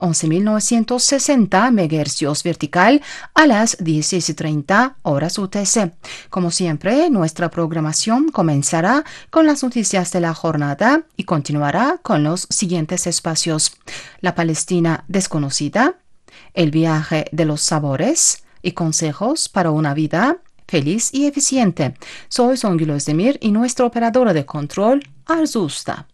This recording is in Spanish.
11.960 MHz vertical a las 16:30 horas UTC. Como siempre, nuestra programación comenzará con las noticias de la jornada y continuará con los siguientes espacios: La Palestina desconocida, el viaje de los sabores y consejos para una vida feliz y eficiente. Soy Songül Özdemir y nuestra operadora de control, Arzusta.